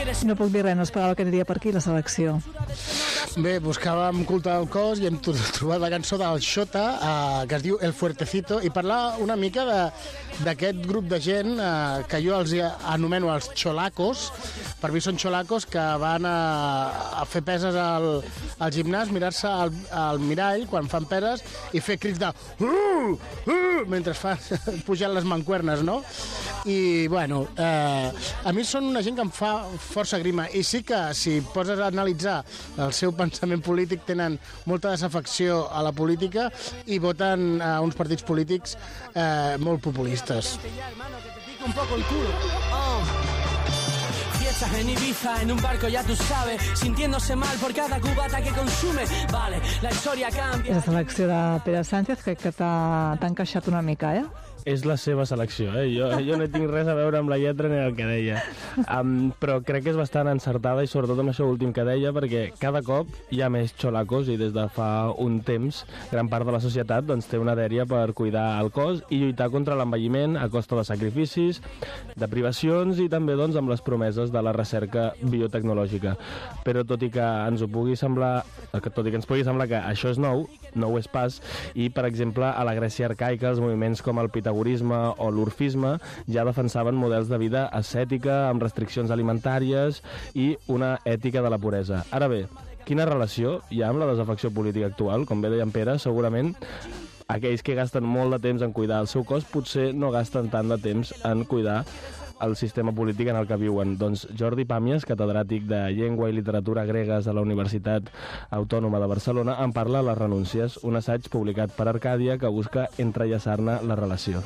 No puc dir res, no esperava que aniria per aquí la selecció. Bé, buscàvem culte del cos i hem trobat la cançó del Xota, que es diu El Fuertecito, i parlar una mica d'aquest grup de gent que jo els anomeno els xolacos. Per mi són xolacos que van a fer peses al gimnàs, mirar-se al mirall quan fan peses i fer crits de mentre pugen les mancuernes, no? I, bueno, a mi són una gent que em fa força grima, i sí que si poses a analitzar el seu pensament polític tenen molta desafecció a la política i voten a uns partits polítics molt populistes. En Ibiza, en un barco, ya tú sabes, sintiéndose mal por cada cubata que consume. Vale, la historia cambia. La selecció de Pere Sánchez crec que t'ha encaixat una mica, eh? És la seva selecció, eh? Jo no tinc res a veure amb la lletra ni el que deia. Però crec que és bastant encertada, i sobretot amb això últim que deia, perquè cada cop hi ha més xolacos i des de fa un temps gran part de la societat doncs, té una dèria per cuidar el cos i lluitar contra l'envelliment a costa de sacrificis, de privacions i també doncs, amb les promeses de la recerca biotecnològica. Però tot i que ens pugui semblar que això és nou, no ho és pas, i per exemple a la Grècia arcaica els moviments com el pitagorisme o l'orfisme ja defensaven models de vida ascètica amb restriccions alimentàries i una ètica de la puresa. Ara bé, quina relació hi ha amb la desafecció política actual? Com bé deia en Pere, segurament aquells que gasten molt de temps en cuidar el seu cos potser no gasten tant de temps en cuidar el sistema polític en el que viuen. Doncs Jordi Pàmies, catedràtic de Llengua i Literatura Gregues a la Universitat Autònoma de Barcelona, en parla a Les renúncies, un assaig publicat per Arcàdia que busca entrellaçar-ne la relació.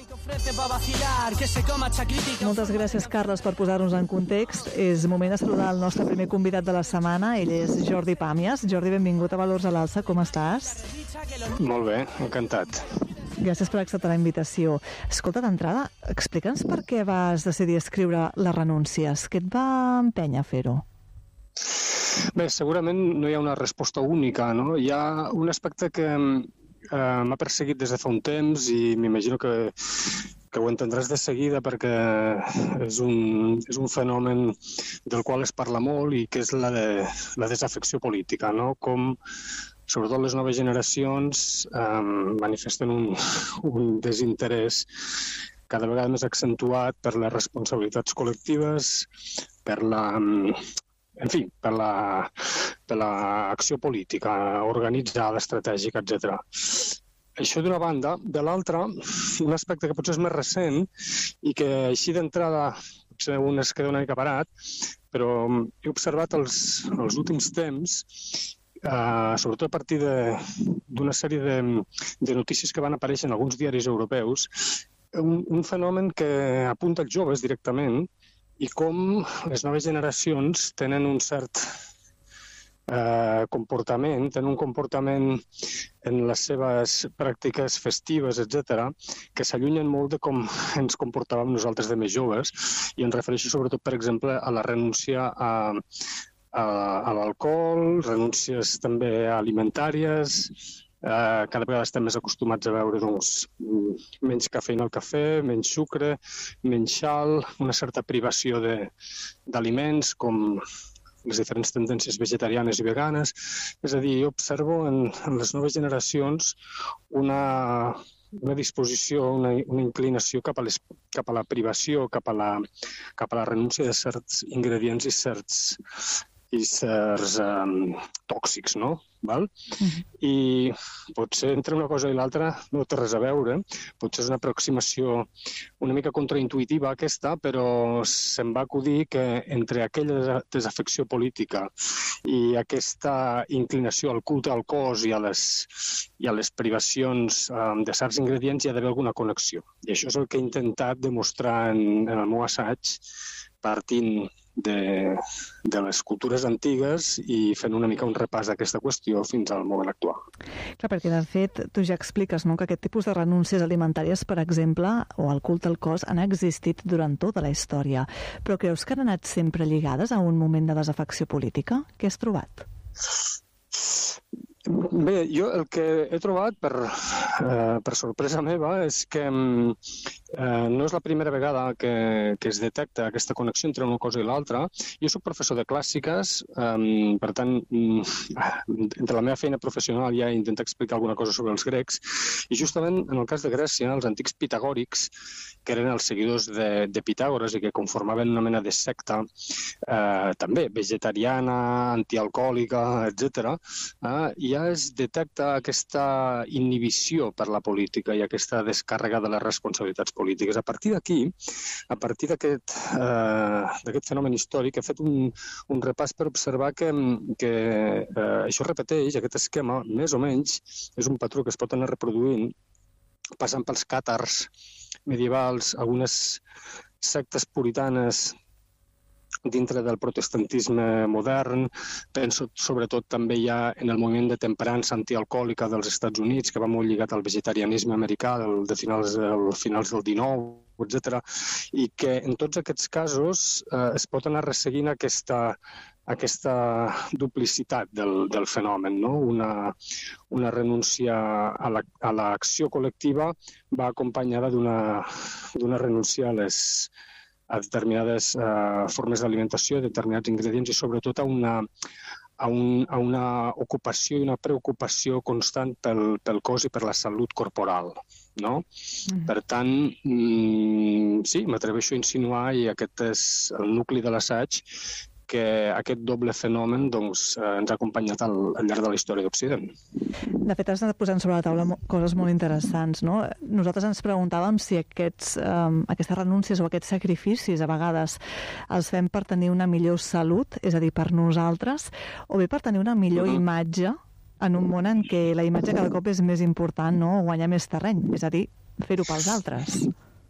Moltes gràcies, Carles, per posar-nos en context. És moment de saludar el nostre primer convidat de la setmana. Ell és Jordi Pàmies. Jordi, benvingut a Valors a l'Alça. Com estàs? Molt bé, encantat. Gràcies per acceptar la invitació. Escolta, d'entrada, explica'ns per què vas decidir escriure Les renúncies. Què et va empènyer a fer-ho? Bé, segurament no hi ha una resposta única, no? Hi ha un aspecte que m'ha perseguit des de fa un temps i m'imagino que ho entendràs de seguida perquè és un fenomen del qual es parla molt i que és la desafecció política, no? Com sobretot les noves generacions manifesten un desinterès cada vegada més accentuat per les responsabilitats col·lectives, per l'acció política organitzada, estratègica, etc. Això d'una banda. De l'altra, un aspecte que potser és més recent i que així d'entrada potser un es queda una mica parat, però he observat els últims temps, sobretot a partir d'una sèrie de notícies que van aparèixer en alguns diaris europeus, un fenomen que apunta als joves directament i com les noves generacions tenen un cert comportament en les seves pràctiques festives, etc., que s'allunyen molt de com ens comportàvem nosaltres de més joves, i em refereixo sobretot, per exemple, a la renúncia a l'alcohol, renúncies també alimentàries. Cada vegada estem més acostumats a veure menys cafeïna al cafè, menys sucre, menys sal, una certa privació d'aliments com les diferents tendències vegetarianes i veganes. És a dir, jo observo en les noves generacions una disposició, una inclinació cap a la privació, cap a la renúncia de certs ingredients i certs tòxics, no? Val? I potser entre una cosa i l'altra no té res a veure, potser és una aproximació una mica contraintuitiva aquesta, però se'm va acudir que entre aquella desafecció política i aquesta inclinació al culte al cos i a les privacions de certs ingredients hi ha d'haver alguna connexió. I això és el que he intentat demostrar en el meu assaig, partint de les cultures antigues i fent una mica un repàs d'aquesta qüestió fins al moment actual. Clar, perquè de fet tu ja expliques, no?, que aquest tipus de renúncies alimentàries, per exemple, o el culte al cos, han existit durant tota la història. Però creus que han anat sempre lligades a un moment de desafecció política? Què has trobat? Bé, jo el que he trobat per sorpresa meva és que no és la primera vegada que es detecta aquesta connexió entre una cosa i l'altra. Jo soc professor de clàssiques, per tant, entre la meva feina professional ja intento explicar alguna cosa sobre els grecs, i justament en el cas de Grècia, els antics pitagòrics, que eren els seguidors de Pitàgores i que conformaven una mena de secta, també vegetariana, antialcohòlica, etc., ja es detecta aquesta inhibició per la política i aquesta descàrrega de les responsabilitats polítiques. A partir d'aquí, a partir d'aquest fenomen històric, he fet un repàs per observar que això repeteix, aquest esquema, més o menys, és un patró que es pot anar reproduint, passant pels càtars medievals, algunes sectes puritanes dintre del protestantisme modern. Penso sobretot també ja en el moviment de temperança antialcohòlica dels Estats Units, que va molt lligat al vegetarianisme americà de finals del XIX, etc. I que en tots aquests casos es pot anar resseguint aquesta duplicitat del fenomen, no? Una renúncia a l'acció col·lectiva va acompanyada d'una renúncia a determinades formes d'alimentació, determinats ingredients i sobretot a una ocupació i una preocupació constant pel cos i per la salut corporal. No? Per tant, sí, m'atreveixo a insinuar, i aquest és el nucli de l'assaig, que aquest doble fenomen ens ha acompanyat al llarg de la història d'Occident. De fet, has anat posant sobre la taula coses molt interessants, no? Nosaltres ens preguntàvem si aquestes renúncies o aquests sacrificis a vegades els fem per tenir una millor salut, és a dir, per nosaltres, o bé per tenir una millor imatge en un món en què la imatge cada cop és més important, no? Guanyar més terreny, és a dir, fer-ho pels altres.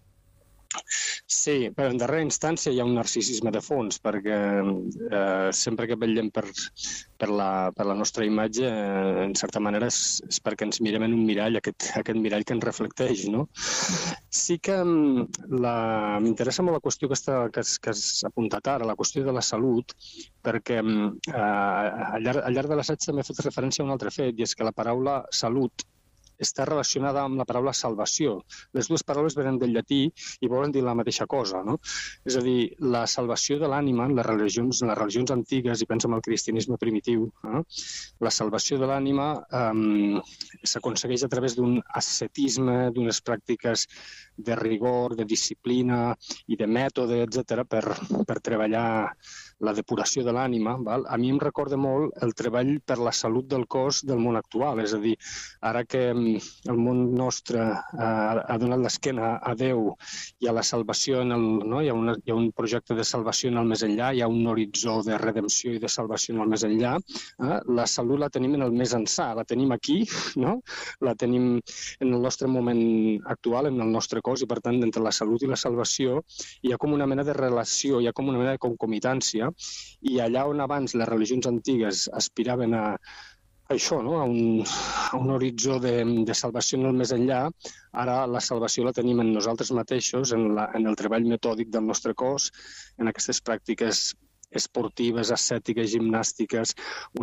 Sí, però en darrera instància hi ha un narcisisme de fons, perquè sempre que vetllem per la nostra imatge, en certa manera és perquè ens mirem en un mirall, aquest mirall que ens reflecteix, no? Sí que m'interessa molt la qüestió que has apuntat ara, la qüestió de la salut, perquè al llarg de l'assaig també he fet referència a un altre fet, i és que la paraula salut està relacionada amb la paraula salvació. Les dues paraules venen del llatí i volen dir la mateixa cosa, no? És a dir, la salvació de l'ànima en les religions antigues, i penso en el cristianisme primitiu, la salvació de l'ànima s'aconsegueix a través d'un ascetisme, d'unes pràctiques de rigor, de disciplina i de mètode, etc., per treballar la depuració de l'ànima. A mi em recorda molt el treball per la salut del cos del món actual. És a dir, ara que el món nostre ha donat l'esquena a Déu i a la salvació, hi ha un projecte de salvació en el més enllà, hi ha un horitzó de redempció i de salvació en el més enllà, la salut la tenim en el més ençà, la tenim aquí, no? La tenim en el nostre moment actual, en el nostre cos, i per tant, entre la salut i la salvació hi ha com una mena de relació, hi ha com una mena de concomitància, i allà on abans les religions antigues aspiraven a això, no? a un horitzó de salvació en el més enllà, ara la salvació la tenim en nosaltres mateixos, en el treball metòdic del nostre cos, en aquestes pràctiques esportives, ascètiques, gimnàstiques,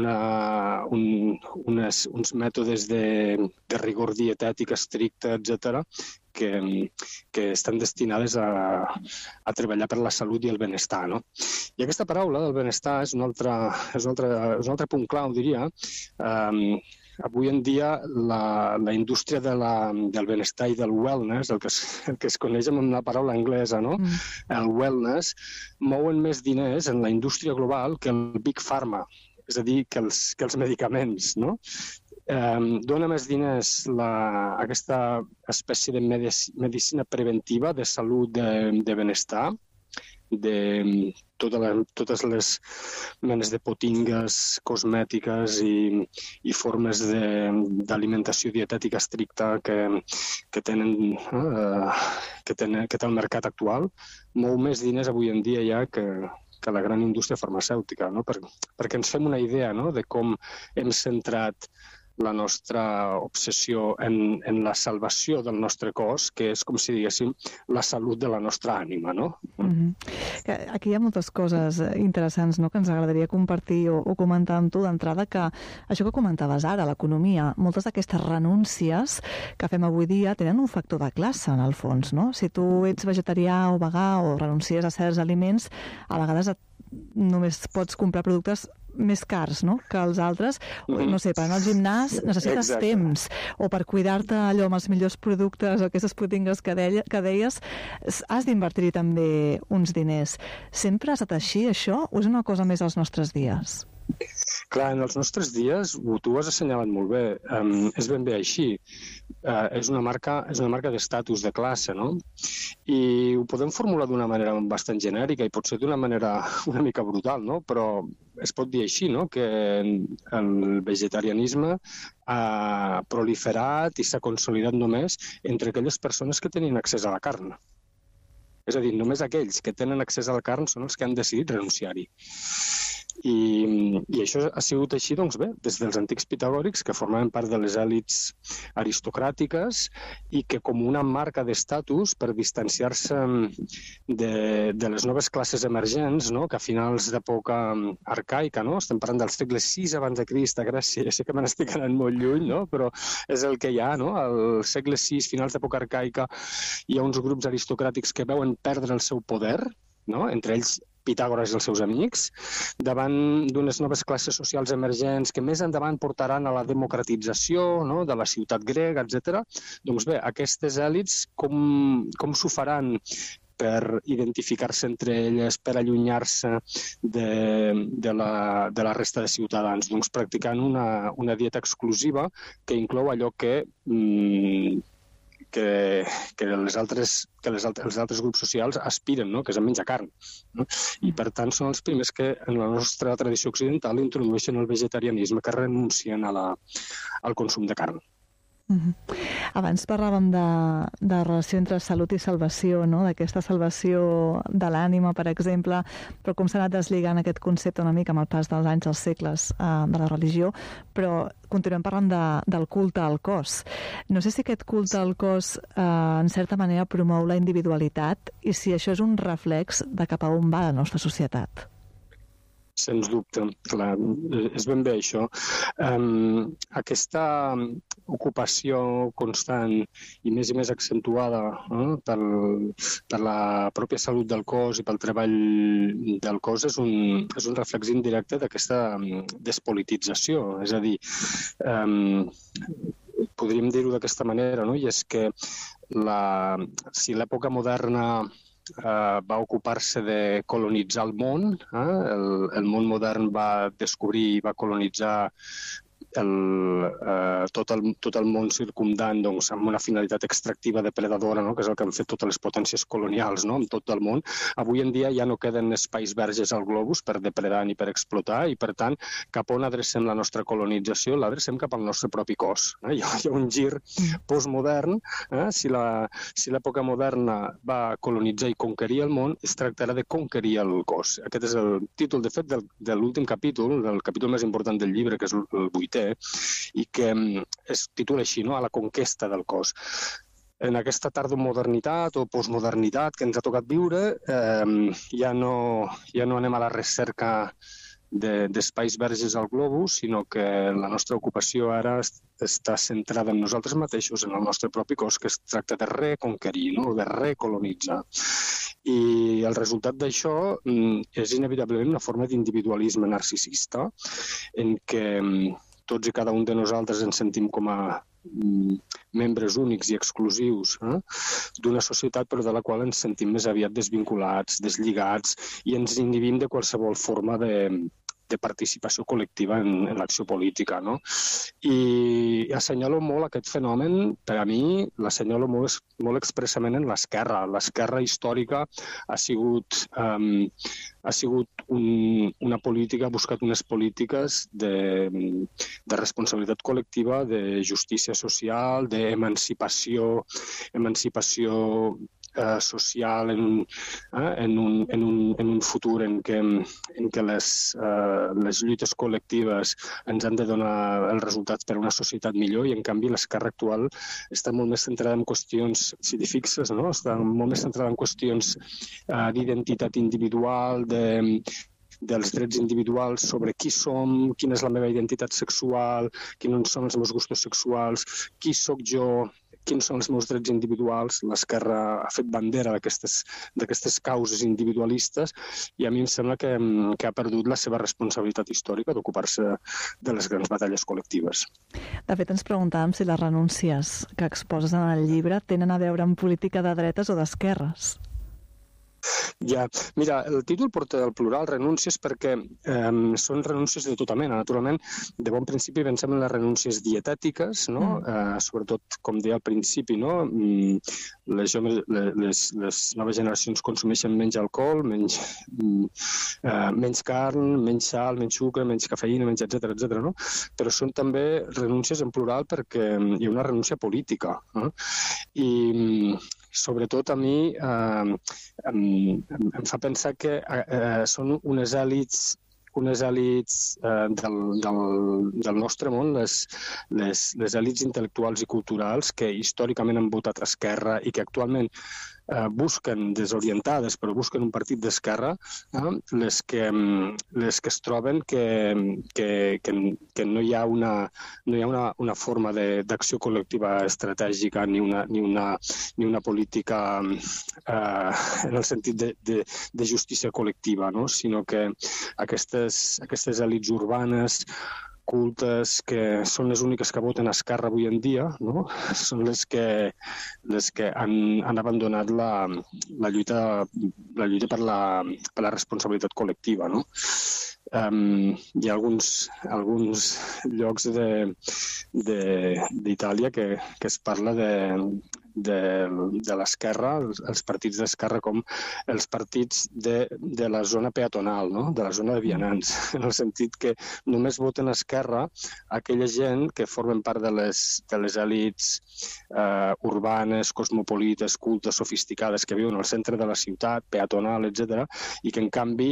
uns mètodes de rigor dietètic estricte, etc., que estan destinades a treballar per la salut i el benestar, no? I aquesta paraula del benestar és un altre punt clau, diria. Avui en dia la indústria del benestar i del wellness, el que es coneix amb la paraula anglesa, no? El wellness, mouen més diners en la indústria global que el Big Pharma, és a dir, que els medicaments, no? Dona més diners aquesta espècie de medicina preventiva, de salut, de benestar, de totes les menes de potingues cosmètiques i formes d'alimentació dietètica estricta que té el mercat actual, mou més diners avui en dia ja que la gran indústria farmacèutica, no? Perquè ens fem una idea, no?, de com hem centrat la nostra obsessió en la salvació del nostre cos, que és, com si diguéssim, la salut de la nostra ànima, no? Aquí hi ha moltes coses interessants, no?, que ens agradaria compartir o comentar amb tu d'entrada, que això que comentaves ara, l'economia, moltes d'aquestes renúncies que fem avui dia tenen un factor de classe, en el fons, no? Si tu ets vegetarià o vegà o renuncies a certs aliments, a vegades només pots comprar productes més cars, no?, que els altres. No sé, per anar al gimnàs necessites temps, o per cuidar-te allò amb els millors productes o aquestes putingues que deies, has d'invertir-hi també uns diners. Sempre ha estat així, això, o és una cosa més als nostres dies? Clar, en els nostres dies, tu ho has assenyalat molt bé, és ben bé així. És una marca d'estatus, de classe, no? I ho podem formular d'una manera bastant genèrica i potser d'una manera una mica brutal, no? Però es pot dir així, no?, que el vegetarianisme ha proliferat i s'ha consolidat només entre aquelles persones que tenien accés a la carn. És a dir, només aquells que tenen accés a la carn són els que han decidit renunciar-hi. I això ha sigut així, doncs bé, des dels antics pitagòrics, que formaven part de les èlits aristocràtiques i que com una marca d'estatus per distanciar-se de les noves classes emergents, no?, que a finals d'època arcaica, no?, estem parlant del segle VI abans de Crist a Grècia, ja sé que me n'estic anant molt lluny, no?, però és el que hi ha, no?, al segle VI, finals d'època arcaica, hi ha uns grups aristocràtics que veuen perdre el seu poder, no?, entre ells Pitàgores i els seus amics, davant d'unes noves classes socials emergents que més endavant portaran a la democratització, no?, de la ciutat grega, etc. Doncs bé, aquestes èlits com s'ho faran per identificar-se entre elles, per allunyar-se de la resta de ciutadans? Doncs practicant una dieta exclusiva que inclou allò que els altres grups socials aspiren, no?, que és a menjar carn, no? I per tant són els primers que en la nostra tradició occidental introdueixen el vegetarianisme, que renuncien al consum de carn. Abans parlàvem de relació entre salut i salvació, no?, d'aquesta salvació de l'ànima, per exemple, però com s'ha anat deslligant aquest concepte una mica amb el pas dels anys, dels segles de la religió, però continuem parlant del culte al cos. No sé si aquest culte al cos en certa manera promou la individualitat i si això és un reflex de cap a on va la nostra societat. Sens dubte, clar, és ben bé això. Aquesta ocupació constant i més accentuada, no?, per la pròpia salut del cos i pel treball del cos és un reflex indirecte d'aquesta despolitització. És a dir, podríem dir-ho d'aquesta manera, no?, i és que si l'època moderna va ocupar-se de colonitzar el món, el món modern va descobrir i va colonitzar tot el món circumdant, doncs, amb una finalitat extractiva depredadora, no?, que és el que han fet totes les potències colonials, no?, amb tot el món. Avui en dia ja no queden espais verges al globus per depredar ni per explotar i, per tant, cap on adrecem la nostra colonització? L'adrecem cap al nostre propi cos. Hi ha un gir postmodern. Si l'època moderna va colonitzar i conquerir el món, es tractarà de conquerir el cos. Aquest és el títol, de fet, de l'últim capítol, del capítol més important del llibre, que és el 8è, i que es titula així, no?, a la conquesta del cos. En aquesta tardomodernitat o postmodernitat que ens ha tocat viure, ja no anem a la recerca d'espais verges al globus, sinó que la nostra ocupació ara està centrada en nosaltres mateixos, en el nostre propi cos, que es tracta de reconquerir, no?, de recolonitzar. I el resultat d'això és inevitablement una forma d'individualisme narcisista en què tots i cada un de nosaltres ens sentim com a membres únics i exclusius d'una societat, però de la qual ens sentim més aviat desvinculats, deslligats, i ens inhibim de qualsevol forma de participació col·lectiva en l'acció política, no? I assenyalo molt aquest fenomen, per a mi, l'assenyalo molt expressament en l'esquerra. L'esquerra històrica ha sigut una política, ha buscat unes polítiques de responsabilitat col·lectiva, de justícia social, d'emancipació social en un futur en què les lluites col·lectives ens han de donar els resultats per a una societat millor, i en canvi l'esquerra actual està molt més centrada en qüestions, si t'hi fixes, no? Està molt més centrada en qüestions d'identitat individual, dels drets individuals, sobre qui som, quina és la meva identitat sexual, quins són els meus gustos sexuals, qui sóc jo, quins són els meus drets individuals. L'esquerra ha fet bandera d'aquestes causes individualistes, i a mi em sembla que ha perdut la seva responsabilitat històrica d'ocupar-se de les grans batalles col·lectives. De fet, ens preguntàvem si les renúncies que exposes en el llibre tenen a veure amb política de dretes o d'esquerres. Ja, mira, el títol porta el plural, renúncies, perquè són renúncies de tota mena. Naturalment, de bon principi pensem en les renúncies dietètiques, no? Sobretot, com deia al principi, no? Les noves generacions consumeixen menys alcohol, menys carn, menys sal, menys sucre, menys cafeïna, menys etcètera, no? Però són també renúncies en plural perquè hi ha una renúncia política, no? I sobretot a mi em fa pensar que són unes èlits del nostre món, les èlits intel·lectuals i culturals que històricament han votat a esquerra i que actualment busquen, desorientades, però busquen un partit d'esquerra, les que es troben que no hi ha una forma d'acció col·lectiva estratègica ni una política en el sentit de justícia col·lectiva, no? Sinó que aquestes èlits urbanes cultes, que són les úniques que voten a esquerra avui en dia, no? Són les que han abandonat la lluita per la responsabilitat col·lectiva, no? Hi ha alguns llocs d'Itàlia que es parla de l'esquerra, els partits d'esquerra, com els partits de la zona peatonal, no? De la zona de vianants, en el sentit que només voten a esquerra aquella gent que formen part de les èlits urbanes, cosmopolites, cultes, sofisticades, que viuen al centre de la ciutat, peatonal, etc., i que en canvi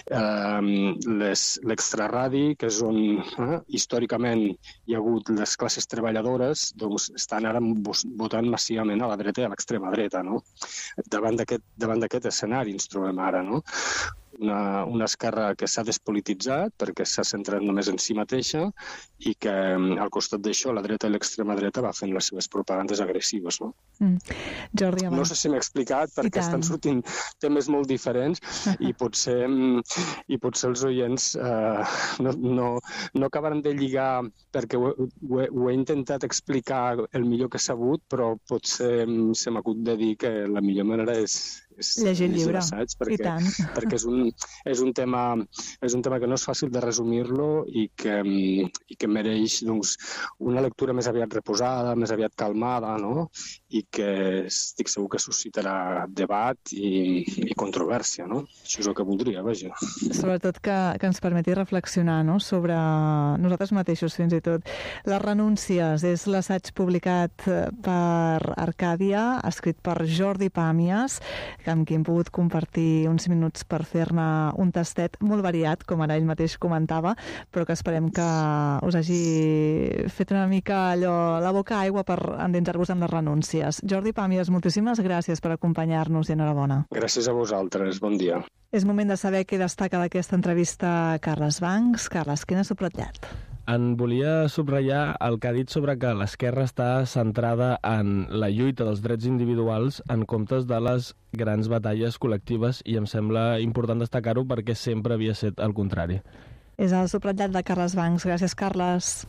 l'extraradi, que és on històricament hi ha hagut les classes treballadores, doncs estan ara votant massivament a la dreta i a l'extrema dreta, no? Davant d'aquest escenari ens trobem ara, no? Una esquerra que s'ha despolititzat perquè s'ha centrat només en si mateixa i que al costat d'això la dreta i l'extrema dreta va fent les seves propagandes agressives, no? Jordi, no sé si m'he explicat perquè estan sortint temes molt diferents i potser els oients no acabaran de lligar, perquè ho he intentat explicar el millor que s'ha hagut, però potser se m'acut de dir que la millor manera és llegir el llibre, perquè és un tema que no és fàcil de resumir-lo i que mereix, doncs, una lectura més aviat reposada, més aviat calmada, no? I que estic segur que suscitarà debat i controvèrsia, no? Això és el que voldria, vaja. Sobretot que ens permeti reflexionar, no?, sobre nosaltres mateixos, fins i tot. Les renúncies és l'assaig publicat per Arcàdia, escrit per Jordi Pàmies, amb qui hem pogut compartir uns minuts per fer-ne un tastet molt variat, com ara ell mateix comentava, però que esperem que us hagi fet una mica allò, la boca aigua per endinsar-vos en les renúncies. Jordi Pàmies, moltíssimes gràcies per acompanyar-nos i enhorabona. Gràcies a vosaltres, bon dia. És moment de saber què destaca d'aquesta entrevista Carles Bancs. Carles, què n'has subratllat? En volia subratllar el que ha dit sobre que l'esquerra està centrada en la lluita dels drets individuals en comptes de les grans batalles col·lectives, i em sembla important destacar-ho perquè sempre havia estat el contrari. És el subratllat de Carles Bancs. Gràcies, Carles.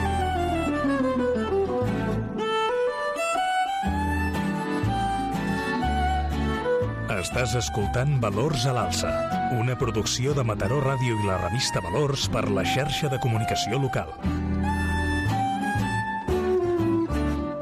Estàs escoltant Valors a l'Alça, una producció de Mataró Ràdio i la revista Valors per la xarxa de comunicació local.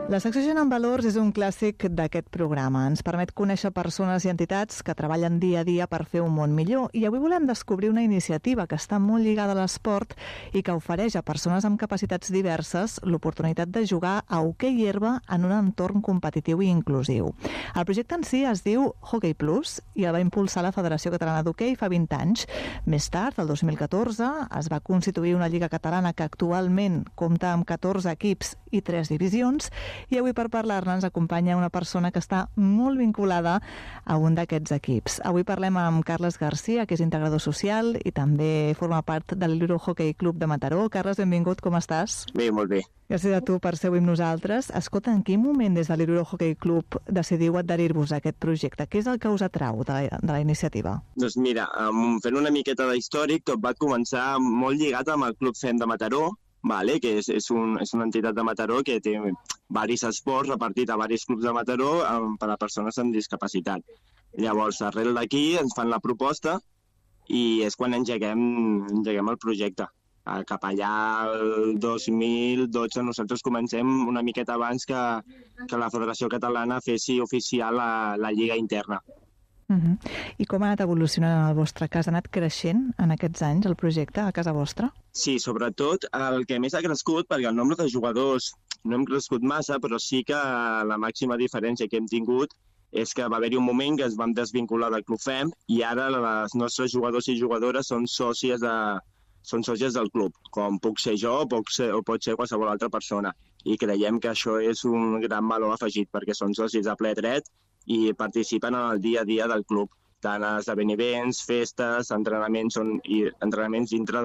La secció Gent amb Valors és un clàssic d'aquest programa. Ens permet conèixer persones i entitats que treballen dia a dia per fer un món millor. I avui volem descobrir una iniciativa que està molt lligada a l'esport i que ofereix a persones amb capacitats diverses l'oportunitat de jugar a hoquei herba en un entorn competitiu i inclusiu. El projecte en si es diu Hockey Plus i el va impulsar la Federació Catalana d'Hoquei fa 20 anys. Més tard, el 2014, es va constituir una lliga catalana que actualment compta amb 14 equips i 3 divisions. I avui per parlar-ne ens acompanya una persona que està molt vinculada a un d'aquests equips. Avui parlem amb Carles Garcia, que és integrador social i també forma part del l'Iluro Hockey Club de Mataró. Carles, benvingut, com estàs? Bé, molt bé. Gràcies a tu per ser avui amb nosaltres. Escolta, en quin moment des de l'Iluro Hockey Club decidiu adherir-vos a aquest projecte? Què és el que us atrau de la iniciativa? Doncs mira, fent una miqueta d'històric, tot va començar molt lligat amb el Club FEM de Mataró, vale, que és una entitat de Mataró que té diversos esports repartit a diversos clubs de Mataró per a persones amb discapacitat. Llavors, arrel d'aquí ens fan la proposta i és quan engeguem el projecte. Cap allà el 2012 nosaltres comencem una miqueta abans que la Federació Catalana fessi oficial la Lliga interna. I com ha anat evolucionant en el vostre cas? Ha anat creixent en aquests anys el projecte a casa vostra? Sí, sobretot el que més ha crescut, perquè el nombre de jugadors no hem crescut massa, però sí que la màxima diferència que hem tingut és que va haver-hi un moment que ens vam desvincular del Club FEM i ara els nostres jugadors i jugadores són sòcies del club, com puc ser jo o pot ser qualsevol altra persona. I creiem que això és un gran valor afegit, perquè són socis de ple dret i participen en el dia a dia del club, tant a esdeveniments, festes, entrenaments dintre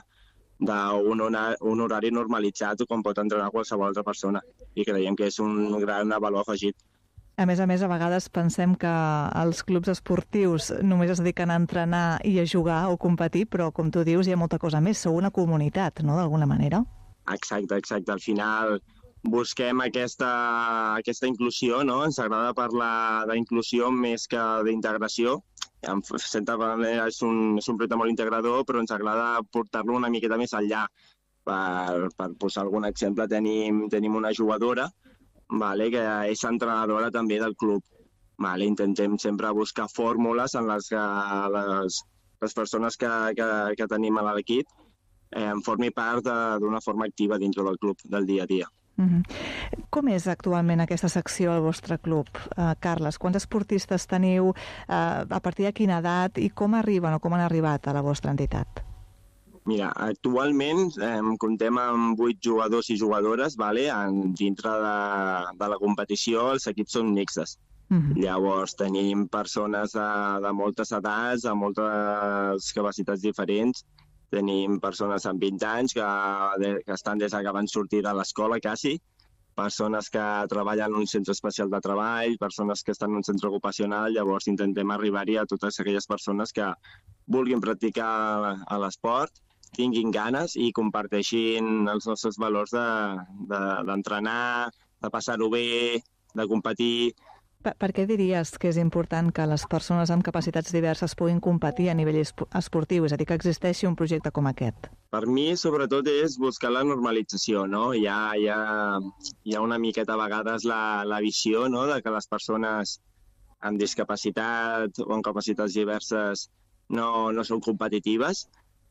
d'un horari normalitzat com pot entrenar qualsevol altra persona. I creiem que és un gran valor afegit. A més, a vegades pensem que els clubs esportius només es dediquen a entrenar i a jugar o competir, però, com tu dius, hi ha molta cosa més. Sou una comunitat, no?, d'alguna manera. Exacte. Al final busquem aquesta inclusió, no? Ens agrada parlar d'inclusió més que d'integració. En certa manera és un projecte molt integrador, però ens agrada portar-lo una miqueta més enllà. Per posar algun exemple, tenim una jugadora, vale, que és entrenadora també del club. Vale, intentem sempre buscar fórmules en les que les persones que tenim a l'equip formi part d'una forma activa dintre del club del dia a dia. Com és actualment aquesta secció al vostre club, Carles? Quants esportistes teniu, a partir de quina edat i com arriben o com han arribat a la vostra entitat? Mira, actualment comptem amb 8 jugadors i jugadores, vale? Dintre de la competició els equips són mixtes. Llavors tenim persones de moltes edats, amb moltes capacitats diferents. Tenim persones amb 20 anys que estan des que van sortir de l'escola quasi, persones que treballen en un centre especial de treball, persones que estan en un centre ocupacional. Llavors intentem arribar-hi a totes aquelles persones que vulguin practicar l'esport, tinguin ganes i comparteixin els nostres valors d'entrenar, de passar-ho bé, de competir. Per què diries que és important que les persones amb capacitats diverses puguin competir a nivell esportiu? És a dir, que existeixi un projecte com aquest? Per mi, sobretot, és buscar la normalització, no? Hi ha una miqueta a vegades la visió, no?, de que les persones amb discapacitat o amb capacitats diverses no són competitives.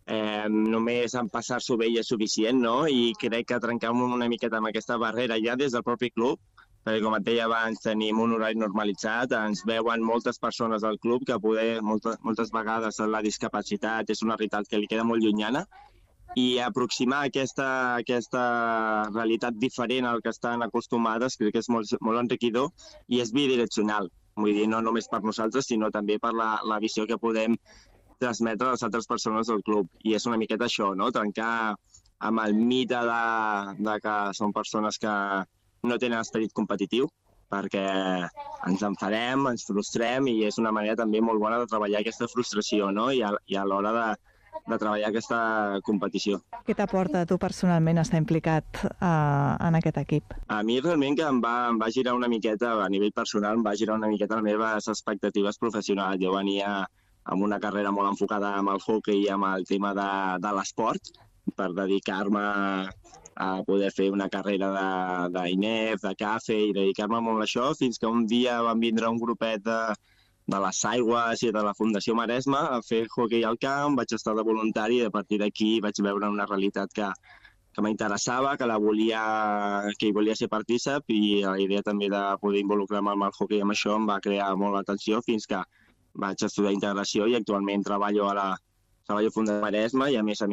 Només en passar-s'ho bé és suficient, no? I crec que trencar una miqueta amb aquesta barrera ja des del propi club, perquè, com et deia abans, tenim un horari normalitzat, ens veuen moltes persones del club que moltes vegades la discapacitat és una realitat que li queda molt llunyana, i aproximar aquesta realitat diferent al que estan acostumades crec que és molt enriquidor i és bidireccional. Vull dir, no només per nosaltres, sinó també per la visió que podem transmetre a les altres persones del club. I és una miqueta això, no?, trencar amb el mite de que són persones que no tenen esperit competitiu, perquè ens enfadem, ens frustrem i és una manera també molt bona de treballar aquesta frustració, no?, i a l'hora de treballar aquesta competició. Què t'aporta a tu personalment estar implicat en aquest equip? A mi realment que em va girar una miqueta, a nivell personal, em va girar una miqueta les meves expectatives professionals. Jo venia amb una carrera molt enfocada amb el hockey i amb el tema de l'esport, per dedicar-me a poder fer una carrera d'INEF, de CAFE i dedicar-me molt a això, fins que un dia van vindre un grupet de les Aigües i de la Fundació Maresme a fer hoquei al camp, vaig estar de voluntari i a partir d'aquí vaig veure una realitat que m'interessava, que hi volia ser partícip i la idea també de poder involucrar-me amb el hoquei amb això em va crear molt l'atenció fins que vaig estudiar integració i actualment treballo a Fundació Maresme i a més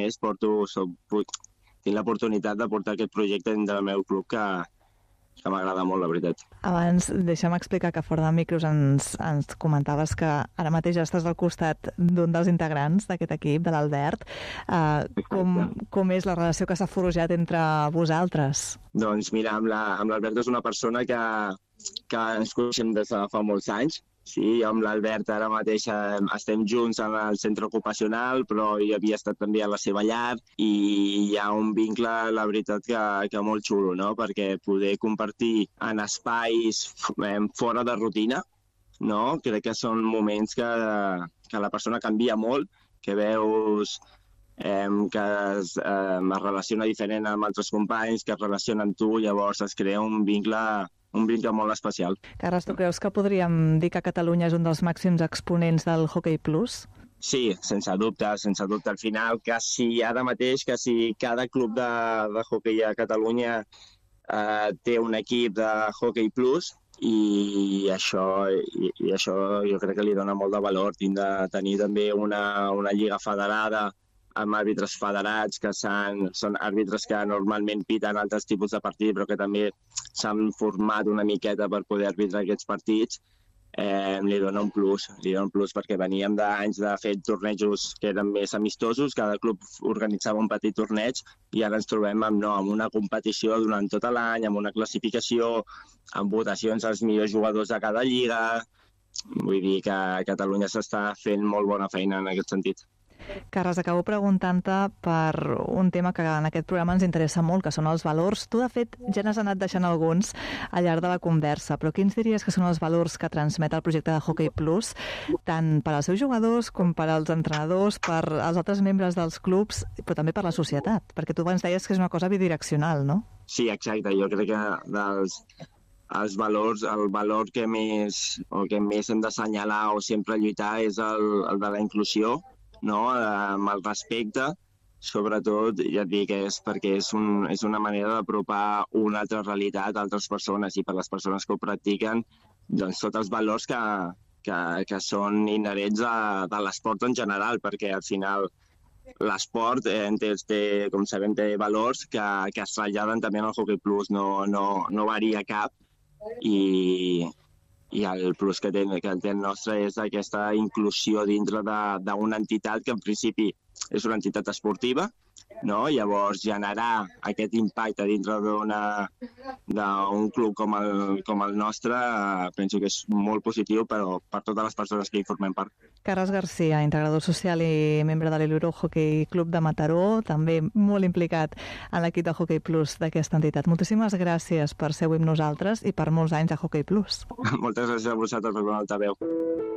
tinc l'oportunitat de portar aquest projecte dintre del meu club que m'agrada molt, la veritat. Abans, deixa'm explicar que fora de micros ens comentaves que ara mateix estàs al costat d'un dels integrants d'aquest equip, de l'Albert. Com és la relació que s'ha forjat entre vosaltres? Doncs mira, amb l'Albert és una persona que ens coneixem des de fa molts anys. Sí, amb l'Albert ara mateix estem junts en el centre ocupacional, però jo havia estat també a la seva llar i hi ha un vincle, la veritat, que molt xulo, no? Perquè poder compartir en espais fora de rutina, no? Crec que són moments que la persona canvia molt, que veus que es relaciona diferent amb altres companys, que es relaciona amb tu, llavors es crea un vincle molt especial. Carles, tu creus que podríem dir que Catalunya és un dels màxims exponents del Hockey Plus? Sí, sense dubte. Al final, ara mateix, cada club de hoquei a Catalunya té un equip de Hockey Plus i això jo crec que li dona molt de valor. Tinc de tenir també una lliga federada amb àrbitres federats que són àrbitres que normalment piten altres tipus de partits però que també s'han format una miqueta per poder arbitrar aquests partits, li dona un plus perquè veníem d'anys de fer tornejos que eren més amistosos, cada club organitzava un petit torneig i ara ens trobem amb una competició durant tot l'any, amb una classificació, amb votacions als millors jugadors de cada lliga. Vull dir que a Catalunya s'està fent molt bona feina en aquest sentit. Carles, acabo preguntant-te per un tema que en aquest programa ens interessa molt, que són els valors. Tu, de fet, ja n'has anat deixant alguns al llarg de la conversa, però quins diries que són els valors que transmet el projecte de Hockey Plus, tant per als seus jugadors com per als entrenadors, per als altres membres dels clubs, però també per la societat? Perquè tu abans deies que és una cosa bidireccional, no? Sí, exacte. Jo crec que el valor que més hem d'assenyalar o sempre lluitar és el de la inclusió, no? Amb el respecte, sobretot, ja et dic, és perquè és una manera d'apropar una altra realitat a altres persones i per les persones que ho practiquen, doncs tots els valors que són inherents de l'esport en general, perquè al final l'esport, com sabem, té valors que es traslladen també en el Hockey Plus, no varia cap i el plus que té el nostre és aquesta inclusió dintre d'una entitat que en principi és una entitat esportiva, no? Llavors generar aquest impacte dintre d'un club com el nostre penso que és molt positiu però per totes les persones que hi formem part. Carles Garcia, integrador social i membre de l'Iluro Hockey Club de Mataró, també molt implicat en l'equip de Hockey Plus d'aquesta entitat. Moltíssimes gràcies per ser avui amb nosaltres i per molts anys a Hockey Plus. Moltes gràcies a vosaltres per donar-te veu.